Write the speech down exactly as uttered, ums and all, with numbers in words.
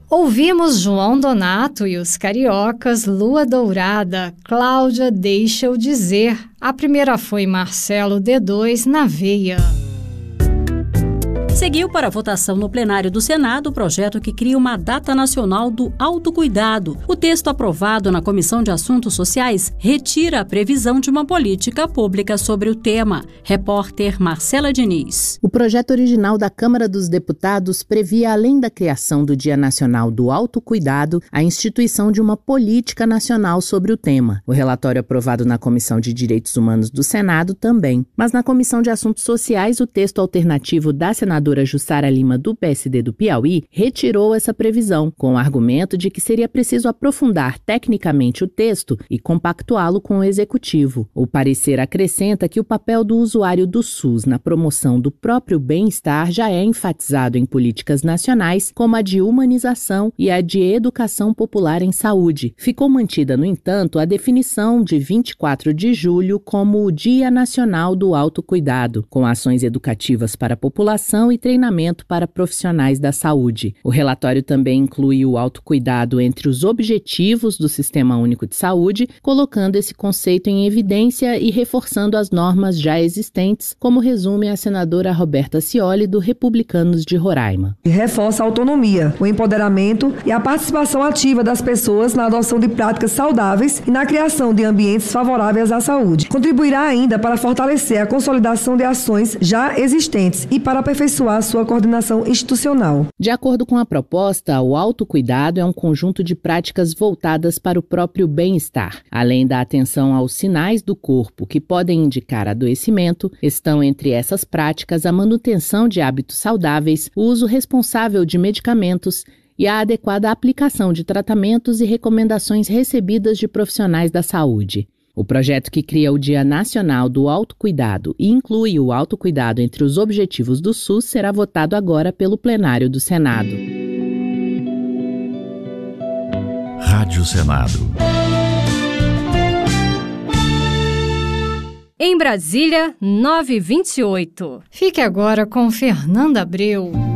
Ouvimos João Donato e os Cariocas, Lua Dourada, Cláudia, Deixa Eu Dizer. A primeira foi Marcelo D dois, Na Veia. Seguiu para votação no plenário do Senado o projeto que cria uma data nacional do autocuidado. O texto aprovado na Comissão de Assuntos Sociais retira a previsão de uma política pública sobre o tema. Repórter Marcela Diniz. O projeto original da Câmara dos Deputados previa, além da criação do Dia Nacional do Autocuidado, a instituição de uma política nacional sobre o tema. O relatório aprovado na Comissão de Direitos Humanos do Senado também. Mas na Comissão de Assuntos Sociais, o texto alternativo da senadora Jussara Lima, do P S D do Piauí, retirou essa previsão, com o argumento de que seria preciso aprofundar tecnicamente o texto e compactuá-lo com o Executivo. O parecer acrescenta que o papel do usuário do SUS na promoção do próprio bem-estar já é enfatizado em políticas nacionais, como a de humanização e a de educação popular em saúde. Ficou mantida, no entanto, a definição de vinte e quatro de julho como o Dia Nacional do Autocuidado, com ações educativas para a população e treinamento para profissionais da saúde. O relatório também inclui o autocuidado entre os objetivos do Sistema Único de Saúde, colocando esse conceito em evidência e reforçando as normas já existentes, como resume a senadora Roberta Cioli, do Republicanos de Roraima. Reforça a autonomia, o empoderamento e a participação ativa das pessoas na adoção de práticas saudáveis e na criação de ambientes favoráveis à saúde. Contribuirá ainda para fortalecer a consolidação de ações já existentes e para aperfeiçoar a sua coordenação institucional. De acordo com a proposta, o autocuidado é um conjunto de práticas voltadas para o próprio bem-estar. Além da atenção aos sinais do corpo que podem indicar adoecimento, estão entre essas práticas a manutenção de hábitos saudáveis, o uso responsável de medicamentos e a adequada aplicação de tratamentos e recomendações recebidas de profissionais da saúde. O projeto que cria o Dia Nacional do Autocuidado e inclui o autocuidado entre os objetivos do SUS será votado agora pelo plenário do Senado. Rádio Senado. Em Brasília, nove e vinte e oito. Fique agora com Fernanda Abreu.